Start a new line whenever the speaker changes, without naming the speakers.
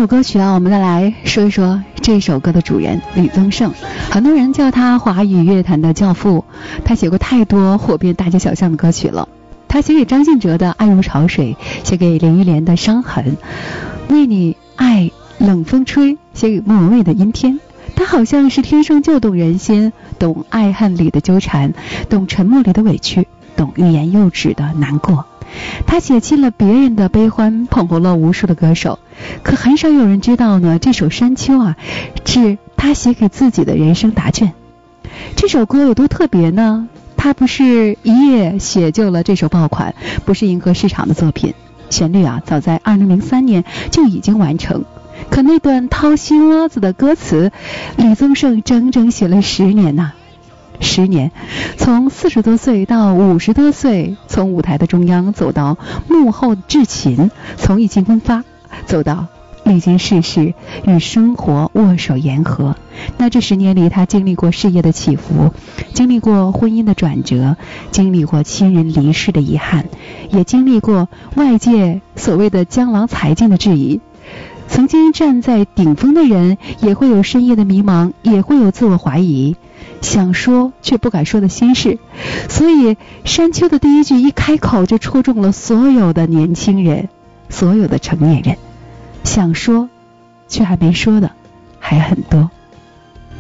首歌曲啊，我们再来说一说这首歌的主人李宗盛。很多人叫他华语乐坛的教父，他写过太多火遍大街小巷的歌曲了。他写给张信哲的《爱如潮水》，写给林忆莲的《伤痕》，为你爱冷风吹，写给莫文蔚的《阴天》。他好像是天生就懂人心，懂爱恨里的纠缠，懂沉默里的委屈，懂欲言又止的难过。他写尽了别人的悲欢，捧红了无数的歌手，可很少有人知道呢，这首山丘啊，是他写给自己的人生答卷。这首歌有多特别呢？他不是一夜写就了这首爆款，不是迎合市场的作品，旋律啊，早在2003年就已经完成。可那段掏心窝子的歌词，李宗盛整整写了10年呐！10年，从40多岁到50多岁，从舞台的中央走到幕后至勤，从意气风发走到历经世事，与生活握手言和。那这10年里，他经历过事业的起伏，经历过婚姻的转折，经历过亲人离世的遗憾，也经历过外界所谓的江郎才尽的质疑。曾经站在顶峰的人，也会有深夜的迷茫，也会有自我怀疑，想说却不敢说的心事。所以山丘的第一句一开口就戳中了所有的年轻人，所有的成年人，想说却还没说的还很多。